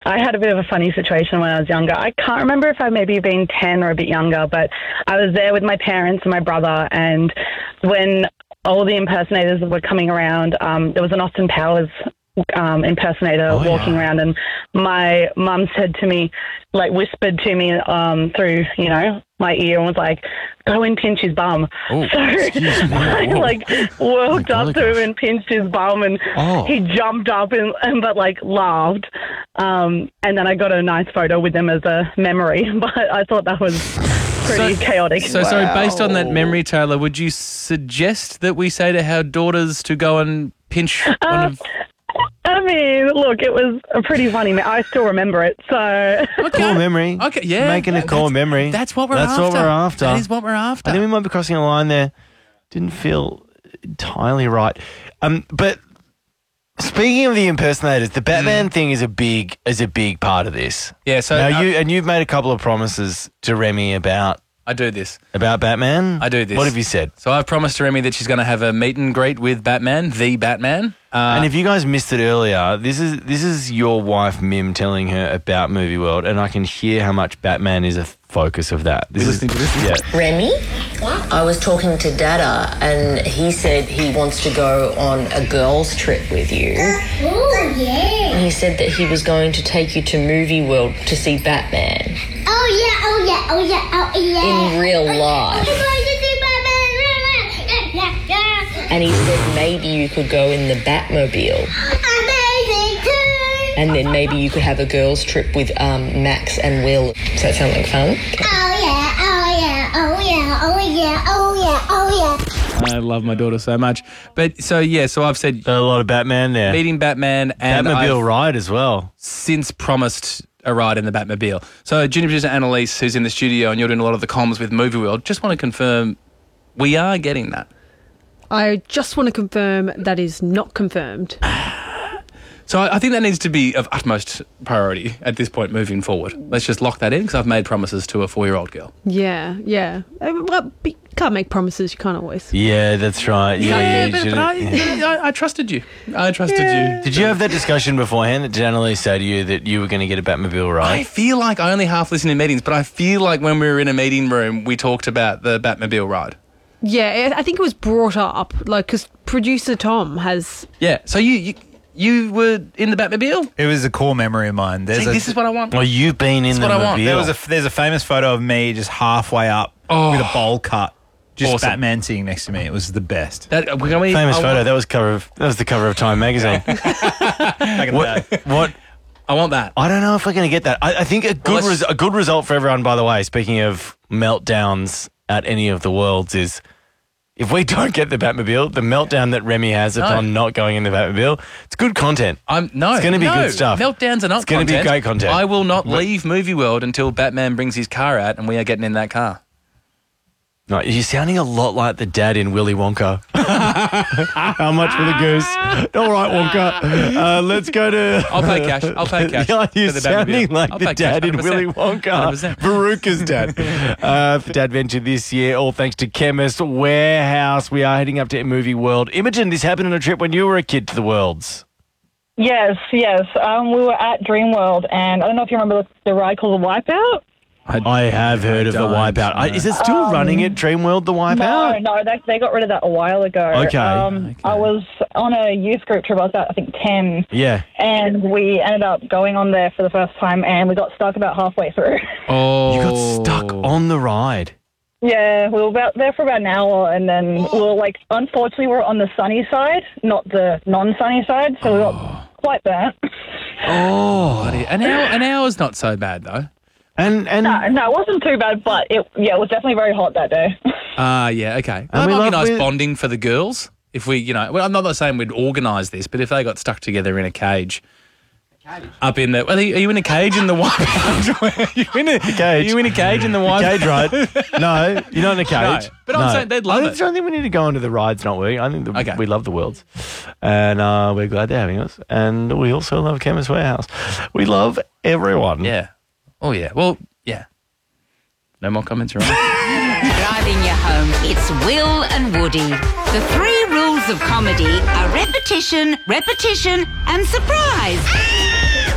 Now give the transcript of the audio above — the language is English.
I had a bit of a funny situation when I was younger. I can't remember if I maybe been 10 or a bit younger, but I was there with my parents and my brother, and when all the impersonators were coming around, there was an Austin Powers impersonator walking around, and my mum said to me, like whispered to me through, my ear, and was like, go and pinch his bum. Oh, so I walked up to him and pinched his bum, and he jumped up and laughed. And then I got a nice photo with him as a memory, but I thought that was pretty chaotic. So, sorry, based on that memory, Taylor, would you suggest that we say to our daughters to go and pinch one of... I mean, look, it was a pretty funny. I still remember it. So Core memory. Okay, yeah. Making a core memory. That's what we're after. What we're after. That is what we're after. I think we might be crossing a line there. Didn't feel entirely right. But speaking of the impersonators, the Batman thing is a big part of this. Yeah. So now you've made a couple of promises to Remy about. I do this. About Batman? I do this. What have you said? So I've promised to Remy that she's going to have a meet and greet with Batman, the Batman. And if you guys missed it earlier, this is your wife Mim telling her about Movie World, and I can hear how much Batman is a focus of that. Listening to this? Yeah. Remy? Yeah? I was talking to Dada, and he said he wants to go on a girls' trip with you. Oh, yeah. And he said that he was going to take you to Movie World to see Batman. Oh, yeah. In real life. And he said maybe you could go in the Batmobile. Amazing too. And then maybe you could have a girls' trip with Max and Will. Does that sound like fun? Okay. Oh, yeah. I love my daughter so much. But so I've said a lot of Batman there. Meeting Batman, and Batmobile I've ride as well. since promised a ride in the Batmobile. So junior producer Annalise, who's in the studio, and you're doing a lot of the comms with Movie World, just want to confirm we are getting that. I just want to confirm that is not confirmed. So I think that needs to be of utmost priority at this point moving forward. Let's just lock that in, because I've made promises to a 4-year-old girl. Yeah. Well, you can't make promises. You can't always. Yeah, that's right. I trusted you. Did you have that discussion beforehand? Did Annalise say to you that you were going to get a Batmobile ride? I feel like I only half listen to meetings, but I feel like when we were in a meeting room, we talked about the Batmobile ride. Yeah, I think it was brought up, because producer Tom has... Yeah, so you were in the Batmobile? It was a core memory of mine. This is what I want. Well, you've been in the Mobile. There's a famous photo of me just halfway up with a bowl cut. Just awesome. Batman sitting next to me. It was the best. Famous photo. That was the cover of Time magazine. What? I want that. I don't know if we're going to get that. I think a good result for everyone, by the way, speaking of meltdowns at any of the worlds, is if we don't get the Batmobile, the meltdown that Remy has upon not going in the Batmobile, it's good content. It's going to be good stuff. Meltdowns are not content. It's going to be great content. I will not leave Movie World until Batman brings his car out and we are getting in that car. No, you're sounding a lot like the dad in Willy Wonka. How much for the goose? All right, Wonka. Let's go to... I'll pay cash. Yeah, you're sounding like the dad in Willy Wonka. 100%. Veruca's dad. For Dad Venture this year, all thanks to Chemist Warehouse. We are heading up to Movie World. Imogen, this happened on a trip when you were a kid to the Worlds. Yes. We were at Dreamworld, and I don't know if you remember the ride called the Wipeout. I have heard of the Wipeout. Is it still running at Dreamworld, the Wipeout? No, they got rid of that a while ago. Okay. I was on a youth group trip. I was about, I think, 10. Yeah. And we ended up going on there for the first time, and we got stuck about halfway through. Oh. You got stuck on the ride? Yeah, we were there for about an hour, and then we were unfortunately, we were on the sunny side, not the non-sunny side, so we got quite burnt. Oh. An hour's not so bad, though. No, it wasn't too bad, but it was definitely very hot that day. Yeah, okay. That might be nice bonding for the girls. If we, I'm not saying we'd organise this, but if they got stuck together in a cage. Up in the... Are you in a cage in the Wipeout? Are you in a cage in the Wipeout? Cage ride? No, you're not in a cage. No, but I'm saying they'd love it. I don't think we need to go into the rides not working. I think we love the Worlds. And we're glad they're having us. And we also love Chemist Warehouse. We love everyone. Yeah. Oh, yeah. Well, yeah. No more comments, right? Driving you home, it's Will and Woody. The 3 rules of comedy are repetition, and surprise.